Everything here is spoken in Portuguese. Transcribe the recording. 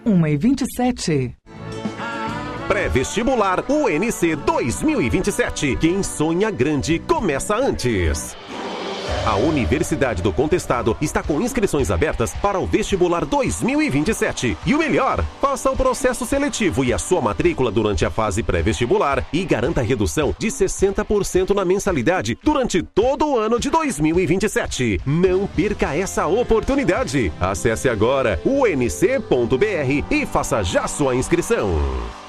1h27. Pré-vestibular UNC 2027. Quem sonha grande começa antes. A Universidade do Contestado está com inscrições abertas para o vestibular 2027. E o melhor, faça o processo seletivo e a sua matrícula durante a fase pré-vestibular e garanta redução de 60% na mensalidade durante todo o ano de 2027. Não perca essa oportunidade. Acesse agora unc.br e faça já sua inscrição.